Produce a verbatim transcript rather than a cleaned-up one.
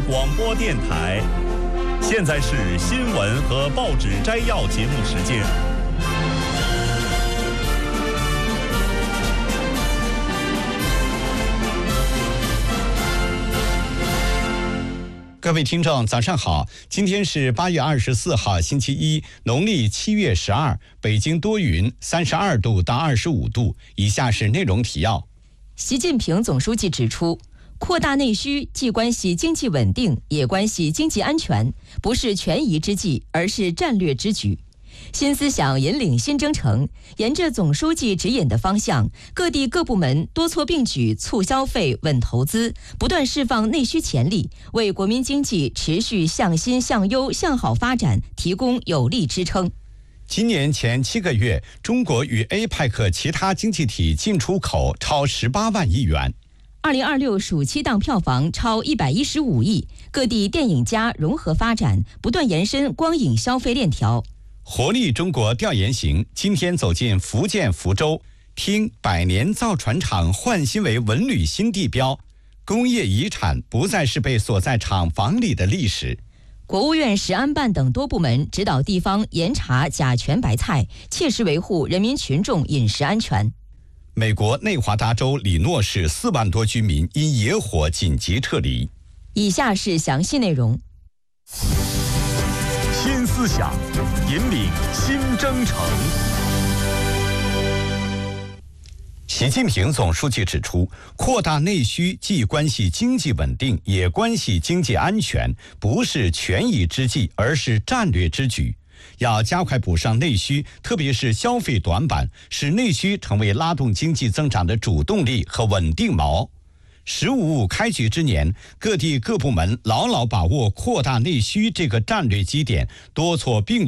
广播电台。现在是新闻和报纸摘要节目时间。 各位听众，早上好！今天是八月二十四号，星期一，农历七月十二，北京多云，三十二度到二十五度。以下是内容提要。 习近平总书记指出，扩大内需既关系经济稳定，也关系经济安全，不是权宜之计，而是战略之举。新思想引领新征程，沿着总书记指引的方向，各地各部门多措并举，促消费、稳投资，不断释放内需潜力，为国民经济持续向新向优向好发展提供有力支撑。 今年前七个月，中国与 A P E C 其他经济体进出口超十八万亿元。 二零二六暑期档票房超一百一十五亿，各地电影家融合发展，不断延伸光影消费链条。 活力中国调研行今天走进福建福州，听百年造船厂焕新为文旅新地标，工业遗产不再是被锁在厂房里的历史。 国务院食安办等多部门指导地方严查甲醛白菜，切实维护人民群众饮食安全。 美国内华达州里诺市四万多居民因野火紧急撤离。 以下是详细内容。 新思想引领新征程。 习近平总书记指出，扩大内需既关系经济稳定，也关系经济安全，不是权宜之计，而是战略之举。要加快补上内需，特别是消费短板，使内需成为拉动经济增长的主动力和稳定锚。十五五开局之年，各地各部门牢牢把握扩大内需这个战略基点，多措并